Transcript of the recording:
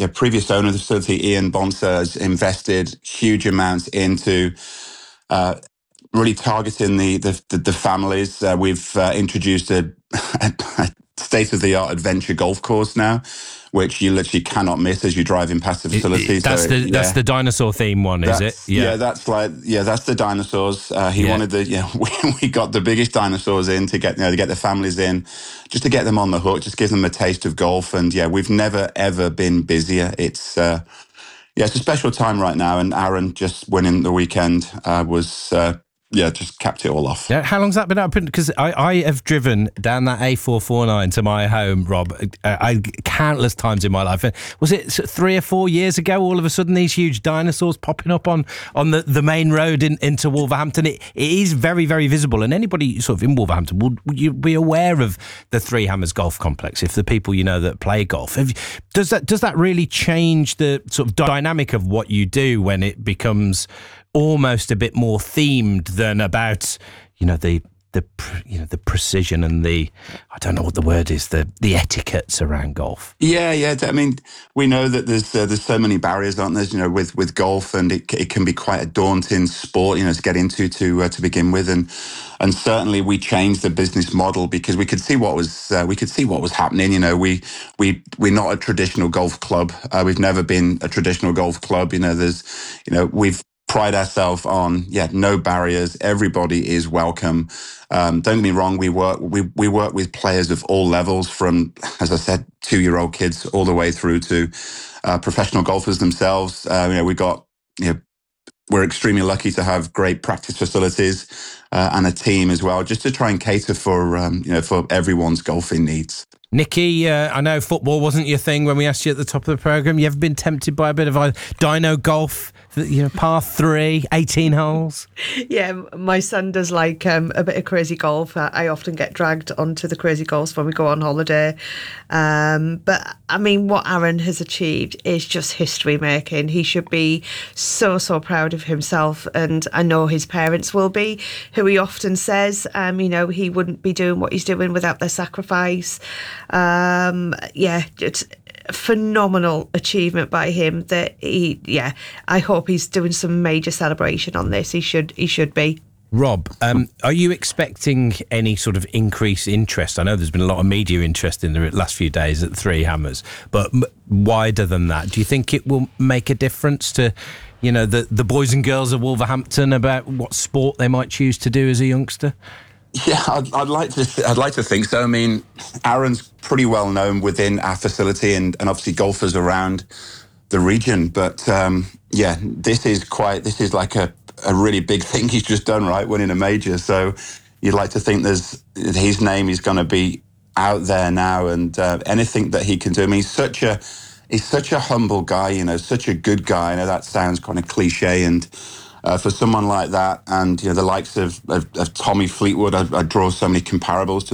previous owner of the facility, Ian Bonser, has invested huge amounts into really targeting the families. We've introduced a state-of-the-art adventure golf course now, which you literally cannot miss as you're driving past the facility. That's the dinosaur theme one, is it? Yeah, that's the dinosaurs. He wanted we got the biggest dinosaurs in to get the families in, just to get them on the hook, just give them a taste of golf. And we've never ever been busier. It's it's a special time right now, and Aaron just winning the weekend was. Just capped it all off. Yeah, how long's that been open? Because I have driven down that A449 to my home, Rob, countless times in my life. Was it 3 or 4 years ago, all of a sudden, these huge dinosaurs popping up on the main road into Wolverhampton? It is very, very visible. And anybody sort of in Wolverhampton, would you be aware of the Three Hammers Golf Complex, if the people you know that play golf? Does that really change the sort of dynamic of what you do when it becomes almost a bit more themed than about, the precision and I don't know what the word is, the etiquettes around golf? Yeah. I mean, we know that there's so many barriers, aren't there? With golf, and it can be quite a daunting sport, to get into to begin with, and certainly we changed the business model because we could see what was happening. We're not a traditional golf club. We've never been a traditional golf club. We've pride ourselves on no barriers. Everybody is welcome. Don't get me wrong. We work with players of all levels, from, as I said, 2-year-old kids all the way through to professional golfers themselves. We're extremely lucky to have great practice facilities and a team as well, just to try and cater for everyone's golfing needs. Nicky, I know football wasn't your thing when we asked you at the top of the programme. You ever been tempted by a bit of a dino golf, par 3, 18 holes? Yeah, my son does like a bit of crazy golf. I often get dragged onto the crazy golfs when we go on holiday. But, I mean, what Aaron has achieved is just history making. He should be so, so proud of himself. And I know his parents will be, who he often says, he wouldn't be doing what he's doing without their sacrifice. It's a phenomenal achievement by him that I hope he's doing some major celebration on this. He should be. Rob, are you expecting any sort of increased interest? I know there's been a lot of media interest in the last few days at Three Hammers, but wider than that, do you think it will make a difference to, the boys and girls of Wolverhampton about what sport they might choose to do as a youngster? Yeah, I'd like to think so. I mean, Aaron's pretty well known within our facility and obviously golfers around the region. But this is like a really big thing he's just done, right? Winning a major. So you'd like to think his name is going to be out there now, and anything that he can do. I mean, he's such a humble guy, such a good guy. I know that sounds kind of cliche, and for someone like that, and the likes of Tommy Fleetwood, I draw so many comparables